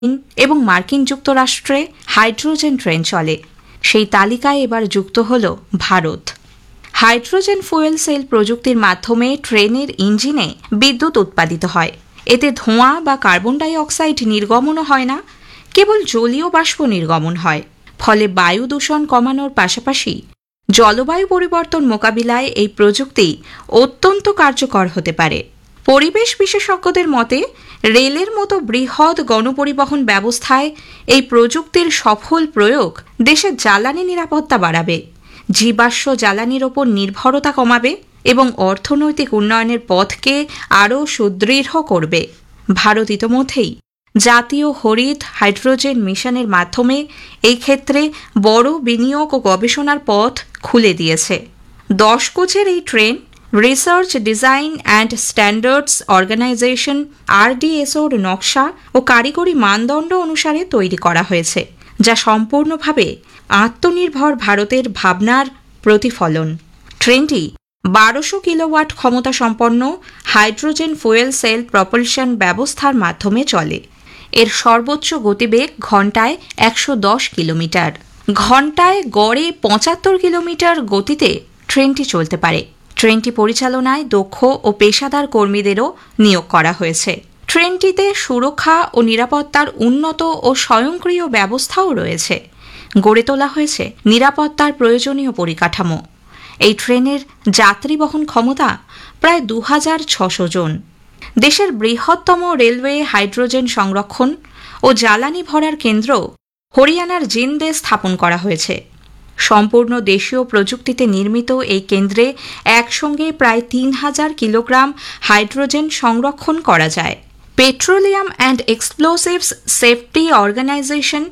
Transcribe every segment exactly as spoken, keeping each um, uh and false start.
এবং মার্কিন যুক্তরাষ্ট্রে হাইড্রোজেন ট্রেন চলে। সেই তালিকায় এবার যুক্ত হল ভারত। হাইড্রোজেন ফুয়েল সেল প্রযুক্তির মাধ্যমে ট্রেনের ইঞ্জিনে বিদ্যুৎ উৎপাদিত হয়। এতে ধোঁয়া বা কার্বন ডাই অক্সাইড নির্গমনও হয় না, কেবল জলীয় বাষ্প নির্গমন হয়। ফলে বায়ু দূষণ কমানোর পাশাপাশি জলবায়ু পরিবর্তন মোকাবিলায় এই প্রযুক্তি অত্যন্ত কার্যকর হতে পারে। পরিবেশ বিশেষজ্ঞদের মতে রেলের মতো বৃহৎ গণপরিবহন ব্যবস্থায় এই প্রযুক্তির সফল প্রয়োগ দেশের জ্বালানি নিরাপত্তা বাড়াবে, জীবাশ্ম জ্বালানির ওপর নির্ভরতা কমাবে এবং অর্থনৈতিক উন্নয়নের পথকে আরও সুদৃঢ় করবে। ভারত ইতোমধ্যেই জাতীয় হরিত হাইড্রোজেন মিশনের মাধ্যমে এই ক্ষেত্রে বড় বিনিয়োগ ও গবেষণার পথ খুলে দিয়েছে। দশ কোচের এই train research design and standards organisation আরডিএসওর নকশা ও কারিগরি মানদণ্ড অনুসারে তৈরি করা হয়েছে, যা সম্পূর্ণভাবে আত্মনির্ভর ভারতের ভাবনার প্রতিফলন। ট্রেনটি বারোশো কিলোওয়াট ক্ষমতা সম্পন্ন হাইড্রোজেন ফুয়েল সেল প্রপালশন ব্যবস্থার মাধ্যমে চলে। এর সর্বোচ্চ গতিবেগ ঘণ্টায় একশো দশ কিলোমিটার। ঘণ্টায় গড়ে পঁচাত্তর কিলোমিটার গতিতে ট্রেনটি চলতে পারে। ট্রেনটি পরিচালনায় দক্ষ ও পেশাদার কর্মীদেরও নিয়োগ করা হয়েছে। ট্রেনটিতে সুরক্ষা ও নিরাপত্তার উন্নত ও স্বয়ংক্রিয় ব্যবস্থাও রয়েছে। গড়ে তোলা হয়েছে নিরাপত্তার প্রয়োজনীয় পরিকাঠামো। এই ট্রেনের যাত্রী বহন ক্ষমতা প্রায় দু হাজার ছশো জন। দেশের বৃহত্তম রেলওয়ে হাইড্রোজেন সংরক্ষণ ও জ্বালানি ভরার কেন্দ্র হরিয়ানার জিন্দে স্থাপন করা হয়েছে। সম্পূর্ণ দেশীয় প্রযুক্তিতে নির্মিত এই কেন্দ্রে একসঙ্গে প্রায় তিন হাজার কিলোগ্রাম হাইড্রোজেন সংরক্ষণ করা যায়। Petroleum and explosives safety organisation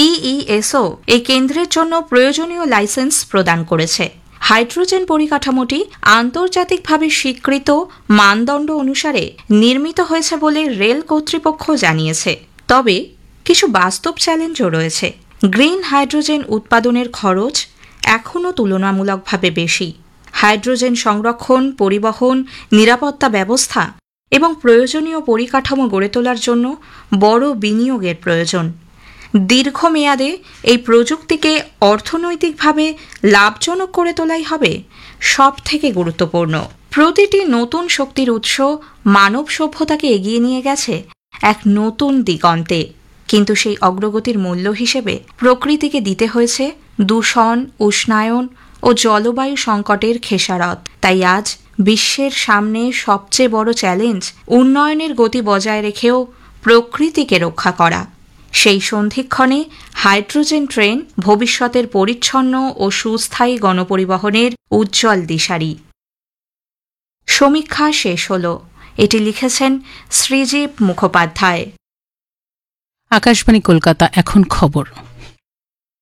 পিইএসও এই কেন্দ্রের জন্য প্রয়োজনীয় লাইসেন্স প্রদান করেছে। হাইড্রোজেন পরিকাঠামোটি আন্তর্জাতিকভাবে স্বীকৃত মানদণ্ড অনুসারে নির্মিত হয়েছে বলে রেল কর্তৃপক্ষ জানিয়েছে। তবে কিছু বাস্তব চ্যালেঞ্জও রয়েছে। গ্রিন হাইড্রোজেন উৎপাদনের খরচ এখনও তুলনামূলকভাবে বেশি। হাইড্রোজেন সংরক্ষণ, পরিবহন, নিরাপত্তা ব্যবস্থা এবং প্রয়োজনীয় পরিকাঠামো গড়ে তোলার জন্য বড় বিনিয়োগের প্রয়োজন। দীর্ঘমেয়াদে এই প্রযুক্তিকে অর্থনৈতিকভাবে লাভজনক করে তোলাই হবে সব থেকে গুরুত্বপূর্ণ। প্রতিটি নতুন শক্তির উৎস মানব সভ্যতাকে এগিয়ে নিয়ে গেছে এক নতুন দিগন্তে, কিন্তু সেই অগ্রগতির মূল্য হিসেবে প্রকৃতিকে দিতে হয়েছে দূষণ, উষ্ণায়ন ও জলবায়ু সংকটের খেসারত। তাই আজ বিশ্বের সামনে সবচেয়ে বড় চ্যালেঞ্জ উন্নয়নের গতি বজায় রেখেও প্রকৃতিকে রক্ষা করা। সেই সন্ধিক্ষণে হাইড্রোজেন ট্রেন ভবিষ্যতের পরিচ্ছন্ন ও সুস্থায়ী গণপরিবহনের উজ্জ্বল দিশারি। সমীক্ষা শেষ হল। এটি লিখেছেন সৃজীব মুখোপাধ্যায়। আকাশবাণী কলকাতা। এখন খবর।